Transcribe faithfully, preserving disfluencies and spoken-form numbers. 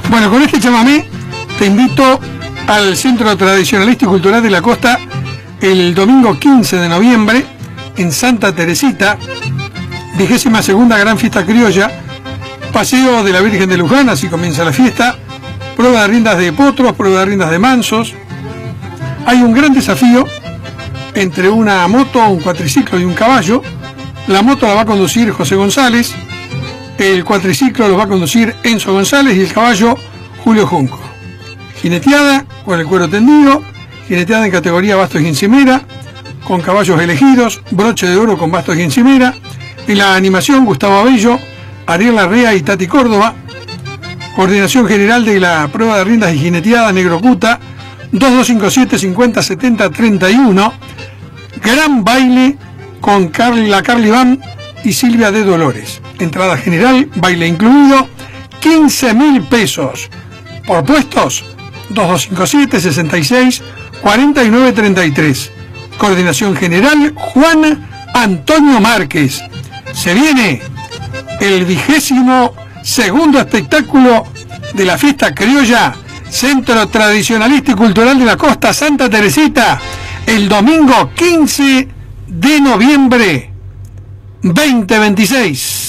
Bueno, con este chamamé te invito al Centro Tradicionalista y Cultural de la Costa el domingo quince de noviembre en Santa Teresita, vigésima segunda Gran Fiesta Criolla, paseo de la Virgen de Luján, así comienza la fiesta, prueba de riendas de potros, prueba de riendas de mansos. Hay un gran desafío entre una moto, un cuatriciclo y un caballo. La moto la va a conducir José González, el cuatriciclo lo va a conducir Enzo González y el caballo Julio Junco. Jineteada con el cuero tendido, jineteada en categoría bastos y encimera, con caballos elegidos, broche de oro con bastos y encimera. En la animación, Gustavo Abello, Ariel Larrea y Tati Córdoba. Coordinación general de la prueba de riendas y jineteada, Negro Cuta, dos dos cinco siete, cincuenta, setenta, treinta y uno. Gran baile con Carla Carly Van y Silvia de Dolores. Entrada general, baile incluido, quince mil pesos. Por puestos, dos dos cinco siete, sesenta y seis, cuarenta y nueve, treinta y tres. Coordinación general, Juan Antonio Márquez. Se viene el vigésimo segundo espectáculo de la fiesta criolla, Centro Tradicionalista y Cultural de la Costa, Santa Teresita, el domingo quince de noviembre veinte veintiséis.